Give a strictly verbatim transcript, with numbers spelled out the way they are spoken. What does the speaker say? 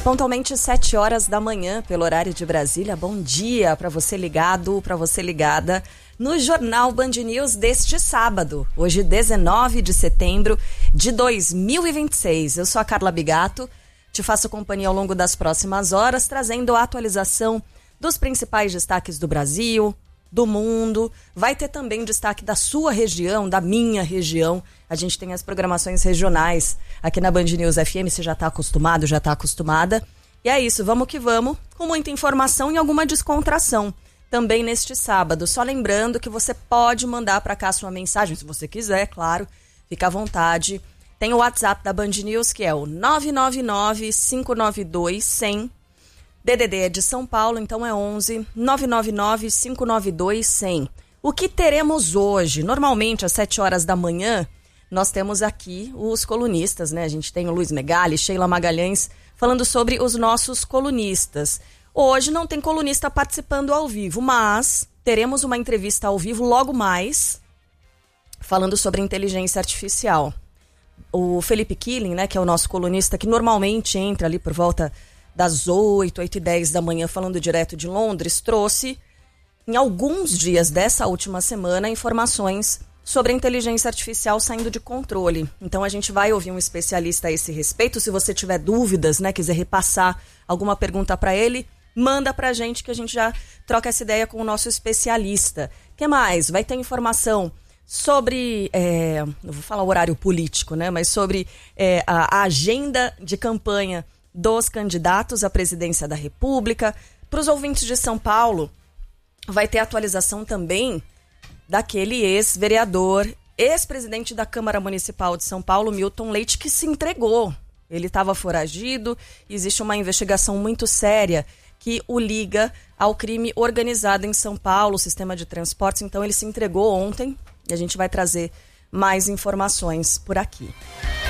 Pontualmente sete horas da manhã, pelo horário de Brasília. Bom dia para você ligado, para você ligada no Jornal Band News deste sábado, hoje dezenove de setembro de dois mil e vinte e seis. Eu sou a Carla Bigato, te faço companhia ao longo das próximas horas, trazendo a atualização dos principais destaques do Brasil, do mundo. Vai ter também destaque da sua região, da minha região. A gente tem as programações regionais aqui na Band News F M, você já está acostumado, já está acostumada. E é isso, vamos que vamos, com muita informação e alguma descontração também neste sábado. Só lembrando que você pode mandar para cá sua mensagem, se você quiser, claro, fica à vontade. Tem o WhatsApp da Band News, que é o nove nove nove, cinco nove dois, cem. D D D é de São Paulo, então é onze nove nove nove, cinco nove dois, cem. O que teremos hoje? Normalmente, às sete horas da manhã, nós temos aqui os colunistas, né? A gente tem o Luiz Megali, Sheila Magalhães, falando sobre os nossos colunistas. Hoje não tem colunista participando ao vivo, mas teremos uma entrevista ao vivo logo mais, falando sobre inteligência artificial. O Felipe Killing, né, que é o nosso colunista, que normalmente entra ali por volta das oito, oito e dez da manhã, falando direto de Londres, trouxe, em alguns dias dessa última semana, informações sobre a inteligência artificial saindo de controle. Então a gente vai ouvir um especialista a esse respeito. Se você tiver dúvidas, né, quiser repassar alguma pergunta para ele, manda pra gente que a gente já troca essa ideia com o nosso especialista. O que mais? Vai ter informação sobre, é, não vou falar o horário político, né, mas sobre é, a, a agenda de campanha dos candidatos à presidência da República. Para os ouvintes de São Paulo, vai ter atualização também daquele ex-vereador, ex-presidente da Câmara Municipal de São Paulo, Milton Leite, que se entregou. Ele estava foragido, existe uma investigação muito séria que o liga ao crime organizado em São Paulo, o sistema de transportes. Então ele se entregou ontem e a gente vai trazer mais informações por aqui.